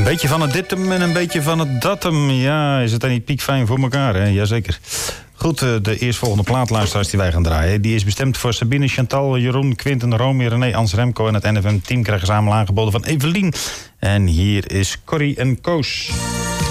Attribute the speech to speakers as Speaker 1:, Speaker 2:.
Speaker 1: beetje van het ditum en een beetje van het datum. Ja, is het dan niet piekfijn voor elkaar, hè? Jazeker. Goed, de eerstvolgende plaatluisteraars die wij gaan draaien... die is bestemd voor Sabine, Chantal, Jeroen, Quinten, Romy, René, Ans, Remco... en het NFM-team krijgen samen aangeboden van Evelien. En hier is Corrie en Koos.